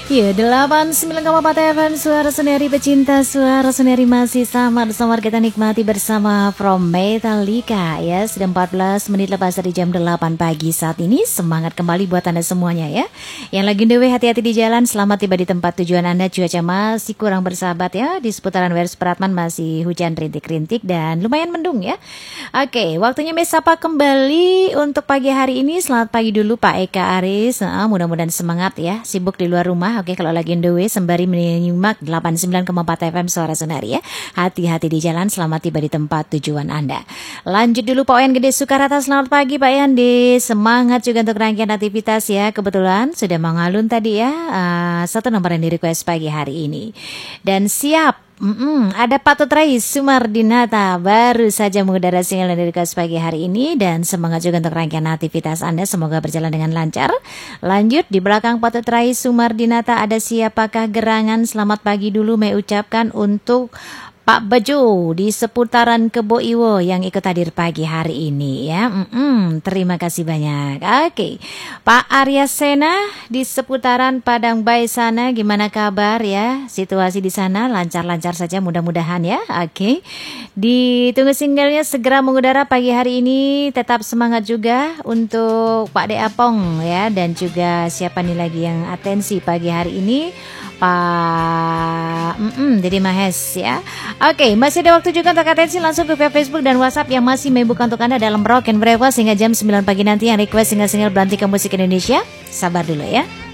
Ya, 89,4 FM Suara Seneri Pecinta Suara Seneri masih sama kita nikmati bersama From Metallica ya. Sudah 14 menit lepas dari jam 8 pagi saat ini. Semangat kembali buat Anda semuanya ya. Yang lagi dewe hati-hati di jalan, selamat tiba di tempat tujuan Anda. Cuaca masih kurang bersahabat ya. Di seputaran Weru Supratman masih hujan rintik-rintik dan lumayan mendung ya. Oke, waktunya mesapa kembali untuk pagi hari ini. Selamat pagi dulu Pak Eka Aris. Mudah-mudahan semangat ya. Sibuk di luar rumah. Oke, kalau lagi on the way sembari menyimak 89,4 FM Suara Senari ya. Hati-hati di jalan, selamat tiba di tempat tujuan Anda. Lanjut dulu Pak Oyan Gede Sukarata, selamat pagi Pak Yandi. Semangat juga untuk rangkaian aktivitas ya. Kebetulan sudah mengalun tadi ya. Satu nomor yang di request pagi hari ini. Dan siap. Ada Patut Rais Sumardinata baru saja mengudara single dari request pagi hari ini. Dan semangat juga untuk rangkaian aktivitas Anda, semoga berjalan dengan lancar. Lanjut di belakang Patut Rais Sumardinata ada siapakah gerangan. Selamat pagi dulu saya ucapkan untuk Pak Bejo di seputaran Kebo Iwo yang ikut hadir pagi hari ini ya. Terima kasih banyak. Oke, Pak Arya Sena di seputaran Padang Bay sana, gimana kabar ya? Situasi di sana lancar-lancar saja mudah-mudahan ya. Oke, ditunggu singlenya segera mengudara pagi hari ini. Tetap semangat juga untuk Pak De Apong ya, dan juga siapa nih lagi yang atensi pagi hari ini, Pak Dede Mahes ya. Oke, masih ada waktu juga untuk atensi langsung ke Facebook dan WhatsApp yang masih membuka untuk Anda dalam Rock and Breakfast hingga jam 9 pagi nanti. Yang request single-single berantikan musik Indonesia, sabar dulu ya.